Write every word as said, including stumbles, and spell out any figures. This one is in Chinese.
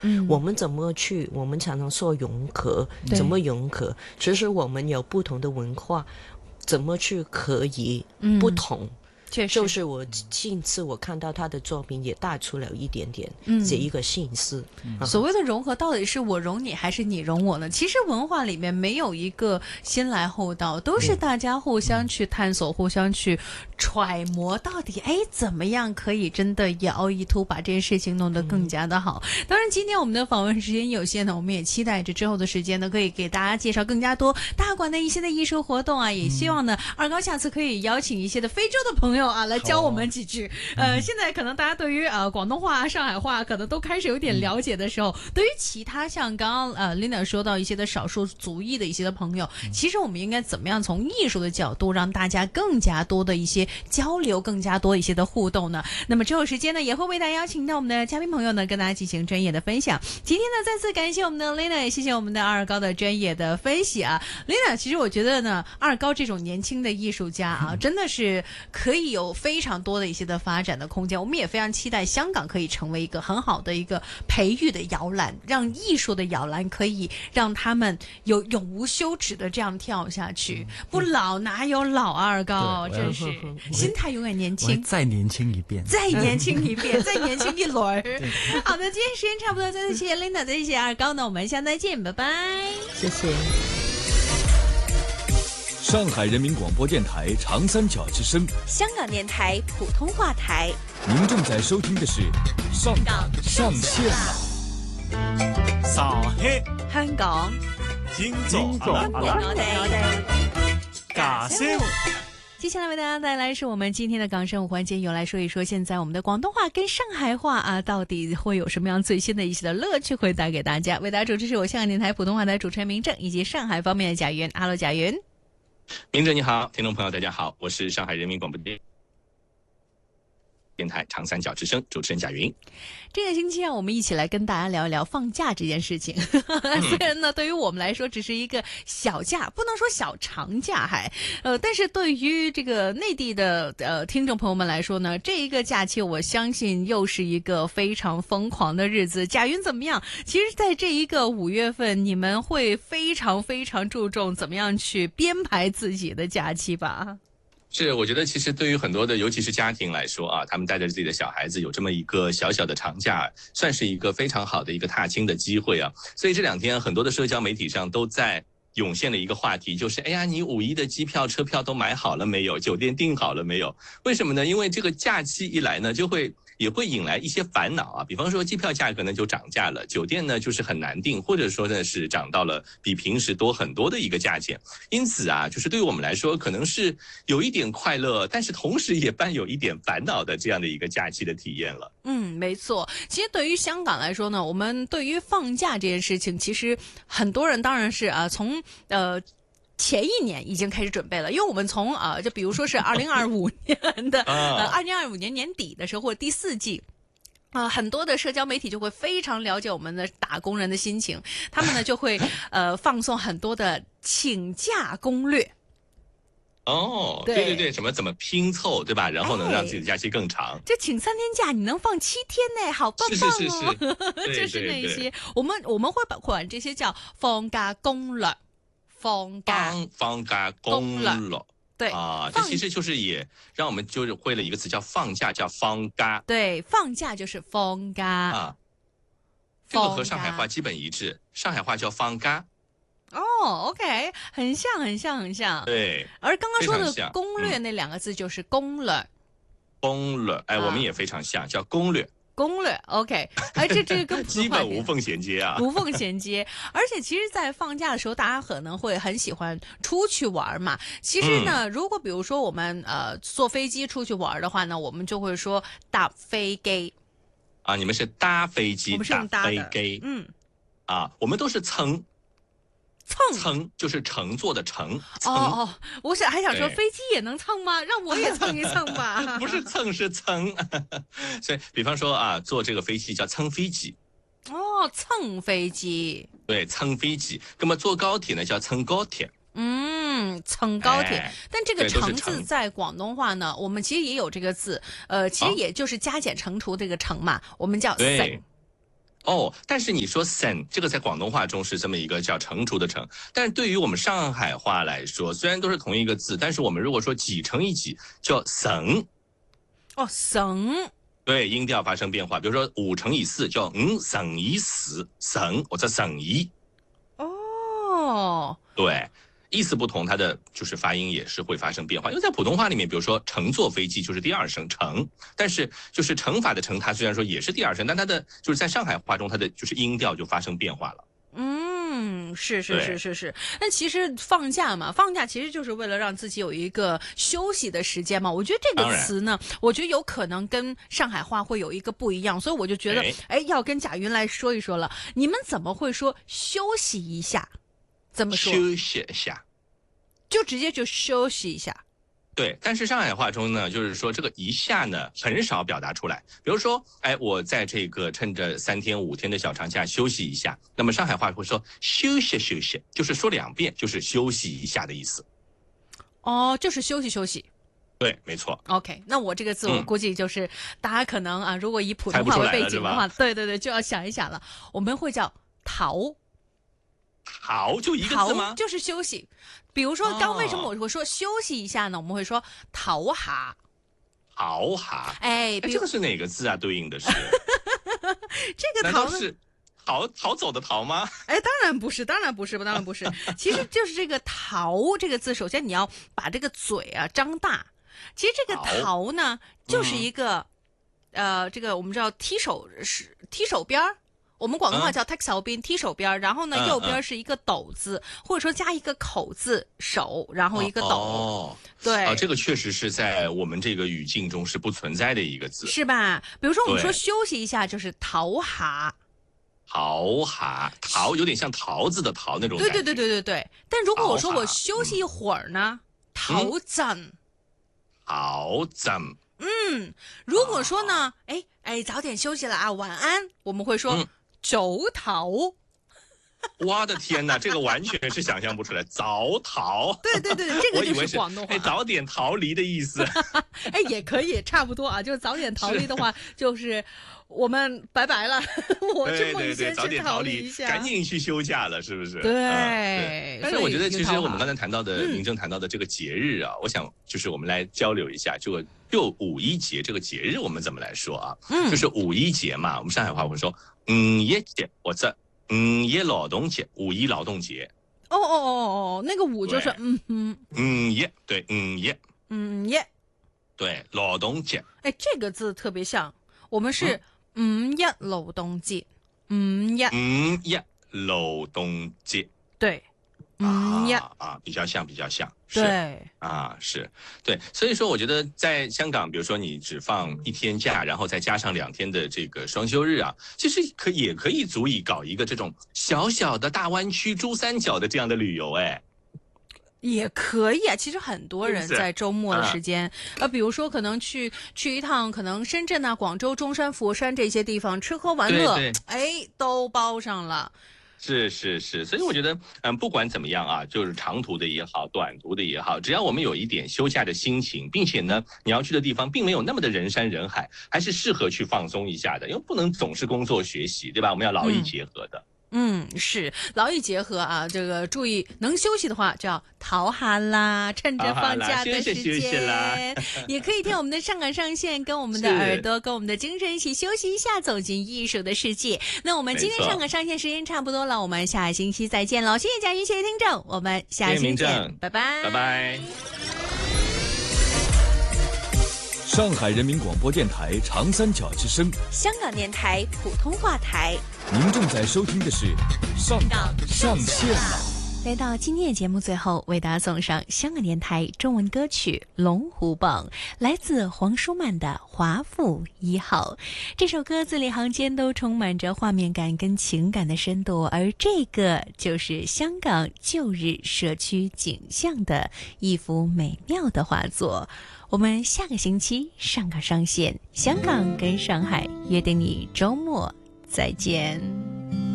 嗯， 我们怎么去，我们常常说融合，怎么融合？其实我们有不同的文化，怎么去可以不同？嗯确实， 就是我近次我看到他的作品也带出了一点点这一个信息、 嗯嗯、所谓的融合到底是我融你还是你融我呢？其实文化里面没有一个先来后到，都是大家互相去探索、嗯、互相去揣摩到底哎怎么样可以真的摇一突把这件事情弄得更加的好、嗯、当然今天我们的访问时间有限呢，我们也期待着之后的时间呢可以给大家介绍更加多大馆的一些的艺术活动啊，也希望呢、嗯、二高下次可以邀请一些的非洲的朋友啊，来教我们几句。呃，现在可能大家对于呃广东话、上海话可能都开始有点了解的时候，对于其他像刚刚呃 Linda 说到一些的少数族裔的一些的朋友，其实我们应该怎么样从艺术的角度让大家更加多的一些交流，更加多一些的互动呢？那么之后时间呢，也会为大家邀请到我们的嘉宾朋友呢，跟大家进行专业的分享。今天呢，再次感谢我们的 Linda， 也谢谢我们的二高的专业的分析啊。Linda， 其实我觉得呢，二高这种年轻的艺术家啊，真的是可以有非常多的一些的发展的空间。我们也非常期待香港可以成为一个很好的一个培育的摇篮，让艺术的摇篮可以让他们有永无休止的这样跳下去。不老哪有老啊，二高真是心态永远年轻， 再年轻一遍， 再年轻一遍，再年轻一轮。好的，今天时间差不多，再次谢谢 Linda， 再谢谢二高呢，我们下次再见，拜拜， 谢谢。 上海人民广播电台长三角之声， 香港电台普通話台。 您正在收聽的是上港上線啦。 撒嘿， 香港金總歡迎我哋假聲。 接下来为大家带来是我们今天的港生活环节，有来说一说现在我们的广东话跟上海话啊，到底会有什么样最新的一些的乐趣会带给大家。为大家主持是我香港电台普通话台主持人明正，以及上海方面的贾云。Hello， 贾云。 明正你好，听众朋友大家好，我是上海人民广播电电台长三角之声主持人贾云。 这个星期啊，我们一起来跟大家聊一聊放假这件事情。虽然呢，对于我们来说只是一个小假，不能说小长假还，呃，但是对于这个内地的呃听众朋友们来说呢，这一个假期我相信又是一个非常疯狂的日子。贾云怎么样？其实，在这一个五月份，你们会非常非常注重怎么样去编排自己的假期吧？ 是，我觉得其实对于很多的，尤其是家庭来说啊，他们带着自己的小孩子有这么一个小小的长假，算是一个非常好的一个踏青的机会啊。所以这两天很多的社交媒体上都在涌现了一个话题，就是哎呀，你五一的机票、车票都买好了没有？酒店订好了没有？为什么呢？因为这个假期一来呢，就会也会引来一些烦恼啊，比方说机票价格呢就涨价了，酒店呢就是很难订，或者说呢是涨到了比平时多很多的一个价钱。因此啊，就是对于我们来说，可能是有一点快乐，但是同时也伴有一点烦恼的这样的一个假期的体验了。 嗯，没错。其实对于香港来说呢，我们对于放假这件事情，其实很多人当然是啊，从呃。前一年已经开始准备了，因为我们从呃，就比如说是二零二五年的呃，二零二五年年底的时候，或者第四季。啊、呃，很多的社交媒体就会非常了解我们的打工人的心情，他们呢就会呃放送很多的请假攻略。 哦，对对对，什么怎么拼凑，对吧？然后能让自己的假期更长。 就请三天假，你能放七天呢，好棒棒哦！ 是是是是， 就是那些我们我们会把管这些叫放假攻略。放假放假攻略， 对啊，这其实就是也让我们就是会了一个词叫放假，叫放假。 对，放假就是放假啊，这个和上海话基本一致，上海话叫放假。 哦 ，OK， 很像，很像，很像。 对， 而刚刚说的攻略那两个字就是攻略。 攻略，哎，我们也非常像，叫攻略。 攻略 OK， 而这这个跟基本无缝衔接啊， 无缝衔接。而且其实，在放假的时候，大家可能会很喜欢出去玩嘛。其实呢，嗯、如果比如说我们呃坐飞机出去玩的话呢，我们就会说搭飞机啊。你们是搭飞机， 我们是用搭的飞机， 嗯， 啊，我们都是蹭。 蹭蹭就是乘坐的乘。 哦哦，我是还想说飞机也能蹭吗？让我也蹭一蹭吧。 不是蹭是蹭，所以比方说啊，坐这个飞机叫蹭飞机。 哦，蹭飞机。 对，蹭飞机。那么坐高铁呢叫蹭高铁。 嗯，蹭高铁。哎、但这个乘字在广东话呢，我们其实也有这个字，呃，其实也就是加减乘除这个乘嘛，我们叫乘。 哦，但是你说省这个在广东话中是这么一个叫乘除的乘，但是对于我们上海话来说，虽然都是同一个字，但是我们如果说几乘以几叫省。 哦，省。 对，音调发生变化。比如说五乘以四叫嗯省以四，省或者省一。 哦， 对。意思不同，它的就是发音也是会发生变化。因为在普通话里面，比如说乘坐飞机就是第二声乘，但是就是乘法的乘，它虽然说也是第二声，但它的就是在上海话中，它的就是音调就发生变化了。 嗯，是是是是是。那其实放假嘛，放假其实就是为了让自己有一个休息的时间嘛。我觉得这个词呢，我觉得有可能跟上海话会有一个不一样，所以我就觉得，哎，哎要跟贾云来说一说了。你们怎么会说休息一下？怎么说？ 休息一下， 就直接就休息一下。 对，但是上海话中呢，就是说这个一下呢很少表达出来。比如说，哎，我在这个趁着三天五天的小长假休息一下，那么上海话会说休息休息，就是说两遍，就是休息一下的意思。 哦，就是休息休息。 对，没错。 OK， 那我这个字我估计就是、嗯、大家可能啊，如果以普通话为背景的话，对对对，就要想一想了。我们会叫逃。 逃就一个字吗？ 逃就是休息。比如说，刚为什么我会说休息一下呢？我们会说逃下。 逃下， 哎， 这个是哪个字啊？对应的是这个逃呢？ 是逃逃走的逃吗？ 哎，当然不是，当然不是，当然不是。其实就是这个逃这个字，首先你要把这个嘴啊张大。其实这个逃呢，就是一个、嗯、呃，这个我们知道踢手是踢手边儿。我们广东话叫踢手邊，踢手邊，然後呢、嗯、右邊是一個斗字、嗯，或者說加一個口字，手，然後一個斗。 哦， 對， 啊，這個確實是在我們這個語境中是不存在的一個字， 是吧？比如說我們說休息一下，就是逃下。 逃下，逃有點像桃子的桃那種感覺。 對對對對對對。但如果我說我休息一會兒呢，逃陣。 逃陣。 嗯，如果說呢，哎哎，早點休息了啊，晚安，我們會說。嗯早逃， 我的天哪，這個完全是想象不出來。早逃， 對對對，這個就是廣東話。 哎，早點逃離的意思。 哎，也可以，差不多啊。就早點逃離的話，就是我們拜拜了。我這麼先去逃離一下， 趕緊去休假了，是不是？ 對。 嗯、對但是我覺得，其實我們剛才談到的，明正談到的這個節日啊，嗯、我想就是我們來交流一下，就就五一節這個節日，我們怎麼來說啊？嗯，就是五一節嘛，我們上海話會說。五一節或者五一勞動節，五一勞動節。 哦哦哦哦，那個五就是嗯嗯。 五一對五一。 五一。 對勞動節。 哎，這個字特別像，我們是五一勞動節。五一。 五一勞動節。 對。五一啊啊，比較像，比較像。 對啊，是對，所以說我覺得在香港，比如說你只放一天假，然後再加上兩天的這個雙休日啊，其實可也可以足以搞一個這種小小的大灣區珠三角的這樣的旅遊，哎， 也可以啊。其實很多人在周末的時間，啊，比如說可能去去一趟，可能深圳啊、廣州、中山、佛山這些地方吃喝玩樂，哎，都包上了。 是是是，所以我覺得，嗯，不管怎麼樣啊，就是長途的也好，短途的也好，只要我們有一點休假的心情，並且呢，你要去的地方並沒有那麼的人山人海，還是適合去放鬆一下的，因為不能總是工作學習，對吧？我們要勞逸結合的。嗯嗯，是勞逸結合啊，這個注意能休息的話就要逃下啦，趁着放假的時間，也可以聽我們的上港上線，跟我們的耳朵，跟我們的精神一起休息一下，走進藝術的世界。那我們今天上港上線時間差不多了，我們下星期再見了，謝謝嘉瑜，謝謝聽眾，我們下星期見，拜拜， 拜拜。 上海人民廣播電台長三角之聲， 香港電台普通話台。 您正在收聽的是上港上線了。 來到今天的節目最後，為大家送上香港電台中文歌曲《龍虎榜》，來自黃舒曼的《華富一號》。這首歌字裡行間都充滿着畫面感跟情感的深度，而這個就是香港舊日社區景象的一幅美妙的畫作。我們下個星期上港上線，香港跟上海約定你周末再見。